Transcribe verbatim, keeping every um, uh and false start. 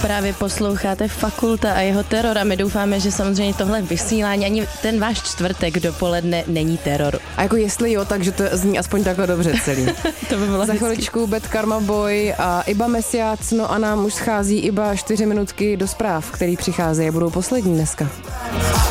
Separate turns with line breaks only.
Právě posloucháte Fakulta a jeho teror a my doufáme, že samozřejmě tohle vysílání ani ten váš čtvrtek dopoledne není teror.
A jako jestli jo, takže to zní aspoň takhle dobře celý.
To by bylo
Za chviličku Bad Karma Boy a Iba Mesiac, no a nám už schází iba čtyři minutky do zpráv, který přicházejí a budou poslední dneska.